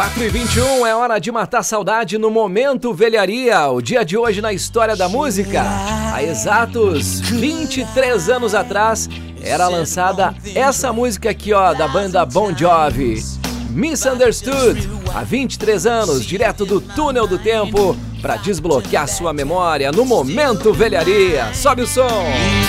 4h21, é hora de matar saudade no Momento Velharia. O dia de hoje na história da música. Há exatos 23 anos atrás era lançada essa música aqui, ó, da banda Bon Jovi, Misunderstood. Há 23 anos, direto do túnel do tempo, para desbloquear sua memória no Momento Velharia. Sobe o som!